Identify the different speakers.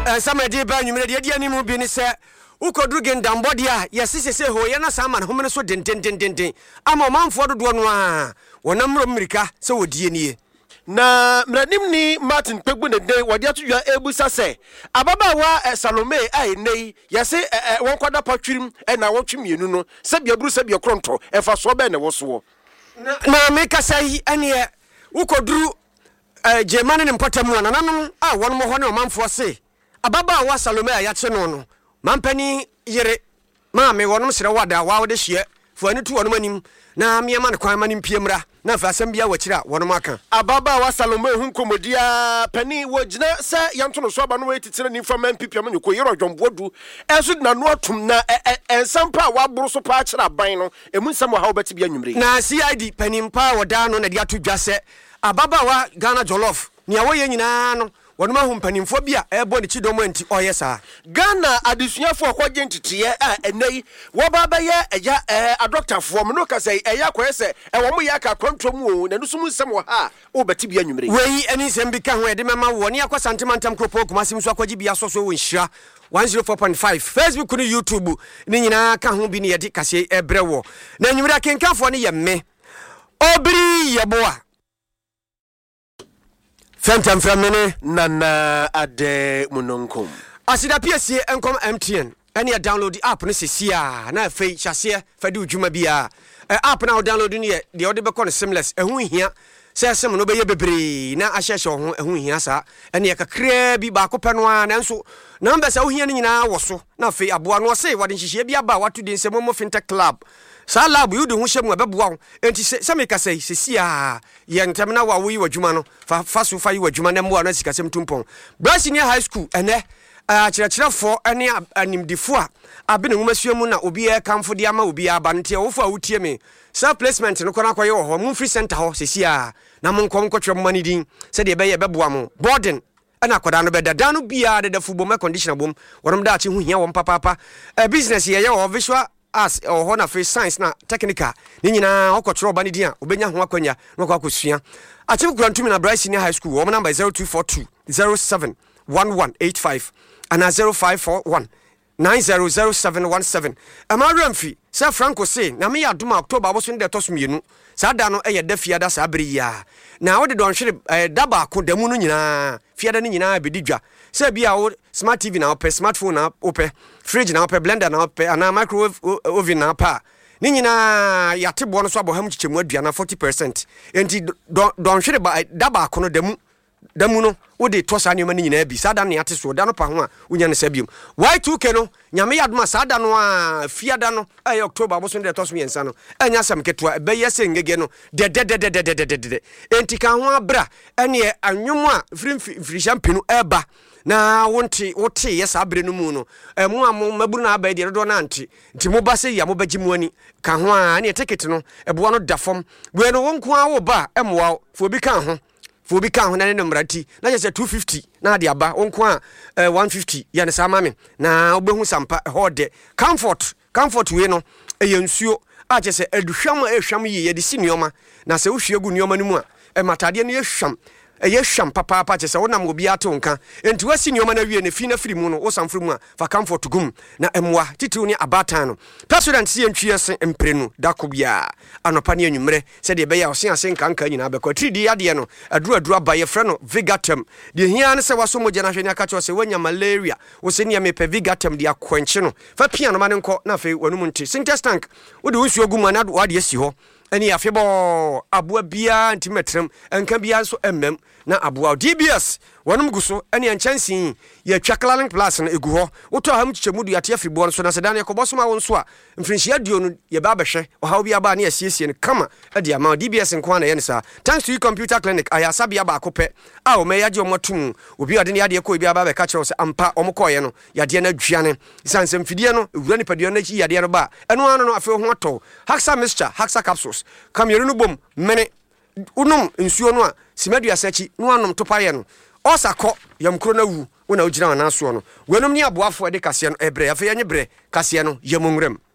Speaker 1: Samedi ba nyumre de animu bi ne se ukodru gendambo dia yesese ho ye na sama ho mene so den ama manfo dodo no a wonamro mmirika se wodie nie
Speaker 2: na mranim ni Martin Pegbu ne den wode atodwa ebusa se ababawa Salome ai nei yese won kwada patwirim na wotwemienu no se bia buru se bia kronto efa so be ne woso
Speaker 1: na me kasai ene ukodru Germany ne mpatamu ananom a wonmo ho ne manfo se ababawa Salome ayache no mampani yere ma me wonom sere wada wa wode hye fuani tu wonom anim na me ma ne kwan ma ne mpiemra na fa asem bia wakira wonom aka
Speaker 2: ababawa Salome hu komodia pani wogina se yanto no so aba no wetitire ni fama mpipiam ne ko yero dwombodu enso na no atum na ensampa wa boro so pa akira ban no emu nsam ha obeti bia nwumre
Speaker 1: na CID pani mpa woda no na de atodwa se ababawa Ghana Jollof ni awoye nyina no wonuma hu mpanimfo bia ebo ne chidomo anti oyesa
Speaker 2: Ghana adesuafo akwaje ntitiye enei wo baba ye eya adoctorfo mo no kasai eya kwese wo mo ya ka kwantom o na nusum nsem wo ha obeti bia nwumre
Speaker 1: wei eni sem bi ka ho ede mema wo ne akwa santemantam kropo kumasim so akwaji bia soso wo nhira 104.5 Facebook ni YouTube ni nyina ka ho bi ne yedi kase ebrewo na nwumre akenkafo ne ye me obri yeboa Fentam framene
Speaker 2: nana ade munonkom
Speaker 1: asida PSA enkom MTN ene download the app no sesia na afei hyase fadi udwuma bia app na download no ye de ode be kɔ no seamless ehu hia sɛ sem no be ye bebre na ahyehye ho ehu hia sa ene kakra bi ba kopɛ no a nanso number sa wo hia no nyina wo so na afei aboa no se wade hyehye bia ba wato de nsɛm mo fintech club sa lab you do hu hyem abeboa enti se me kasai sesia ye ntem na wa wo yi wadwuma no fa so fa yi wadwuma na mboa no sikasem tumpon Brasinia High School ene kyerɛkyerɛfo ene animdifo a abene nwumasuamu na obi e kamfo de ama obi aba ntia wo fa wotie me self placement no kona kwaye wo ho mu free center ho sesia na mo nkom kwatwe mo mani din se de be ye beboa mo boarding ana koda no beda no bia de football my conditioner bom wonom da achi hu hia wo papa business ye ye wo visual as or na face science na technical ni nyina okotro ba ni dia obenya ho akwanya no kwa kosua achim kurantumi na Brasinia High School wo number 0242 071185 and 0541 900717 amaramfi sa Franco say na me adoma October bo so de tosomienu sa da no eye da fiada sa bere ya na wo de don hwere daba ko damu no nyina fiada ni nyina bedidwa say bia wo smart TV na ope smartphone na ope fridge na ope blender na ope ana microwave oven na pa ni nyina yate bo no so aboham chichemu aduana 40% enti don hwere ba daba ko no damu no wode to sa nyoma ni nyina bi sada ne ate so da no pa ho a unya ne sabium Y2K no nyame yadoma sada no a fiada no ay October bo so de to so yensa no anya sam ketua be yese ngege no de enti ka ho abra ene anwom a firi champenu eba na wonte wote yesa abre no mu no mu am maburu na aba de do na nti mo ba se ya mo baji mu ani ka ho a ne ticket no ebo no da fom we no wonko a wo ba emwa fo bi ka ho fobi ka ho na ne mrati na je 250 na de aba onko a 150 ya ne sama me na obehu sampa hode comfort we no eyensuo a je se aduhwam ehwam ye de sinioma na se wohwe gu nioma no mu a matade no yehwam papa je se wonam obi ato nka enti wasi nioma na wie ne fi na firi mu no wo samfiri mu a fa comfort gum na emwa titiw ne abatan no president se entwie se emprenu dakobia anopa ne anwumre se de be ya ose ase nkanka nyina be ko 3D ade no aduru abaye frɛ no Vigatem de hia ne se waso mogya na hwe ne aka cho se wanya malaria wo se ne me pe Vigatem de akwanche no fa pia no ma ne nko na fe wanum nti sintex tank wo de nsuo gum na wo de asi ho eni afebo abua bia ntimetrem enka bia so emmem na abua DBS wonum guso eni enchansi ye twaklaling plus na egu ho woto ham chichemudu yate afibo no so na sedane ekobosoma won so a mfrinhia dio no ye ba behwe oha obi aba na yesiesie no kama ade ama DBS nko na ye nsa thanks to computer clinic ayasa bia ba akopɛ a o me yaje omotum obi ade ne yade ko obi aba be ka kyerɛ so ampa omokoye no yade na duane sansem fidie no ewura ni padio na chi yade no ba eno ano no afi ho atɔ Haxa mixture Haxa capsules kamyeru no bom mene unum nsuo no a simadu asachi no anom topaye no osakɔ yamkro na wu wona ugina na so no wenum ni aboafo de kase no ebre afa ye bre kase no yemongrem